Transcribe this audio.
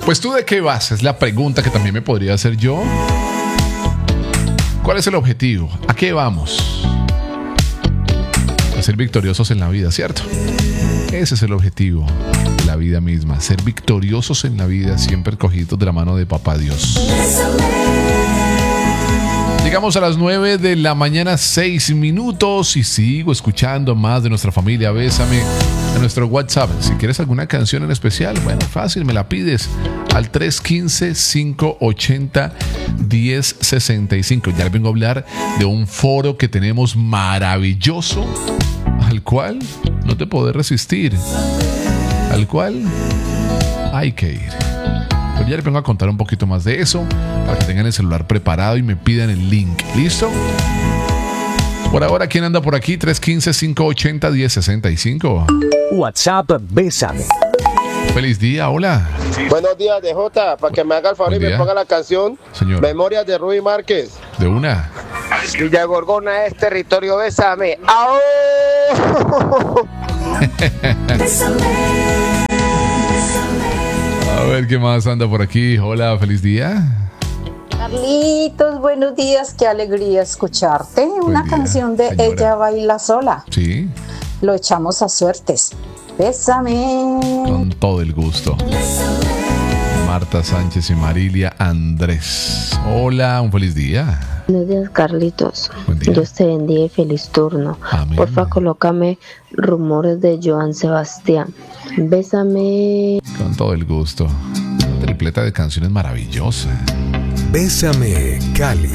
Pues tú de qué vas, es la pregunta que también me podría hacer yo. ¿Cuál es el objetivo? ¿A qué vamos? A ser victoriosos en la vida, ¿cierto? Ese es el objetivo de la vida misma, ser victoriosos en la vida, siempre cogidos de la mano de Papá Dios. Llegamos a las 9 de la mañana, 6 minutos, y sigo escuchando más de nuestra familia Bésame en nuestro WhatsApp. Si quieres alguna canción en especial, bueno, fácil, me la pides al 315-580-1065. Ya les vengo a hablar de un foro que tenemos maravilloso, al cual no te podés resistir, al cual hay que ir. Pero ya les vengo a contar un poquito más de eso para que tengan el celular preparado y me pidan el link. ¿Listo? Por ahora, ¿quién anda por aquí? 315-580-1065. WhatsApp Bésame. Feliz día, hola. Buenos días, DJ, para que me haga el favor y me ponga la canción Señor. Memorias de Rubí Márquez. De una. Villa Gorgona es territorio, bésame. ¡Ao! A ver qué más anda por aquí. Hola, feliz día. Carlitos, buenos días, qué alegría escucharte. Una día, canción de señora. Ella Baila Sola. Sí, Lo echamos a suertes. Bésame. con todo el gusto. Marta Sánchez y Marilia Andrés. Hola, un feliz día. Buenos días, Carlitos. Buen día. Dios te bendiga y feliz turno. Amén. Porfa, colócame Rumores de Joan Sebastián. Bésame. Con todo el gusto. Una tripleta de canciones maravillosa. Bésame, Cali.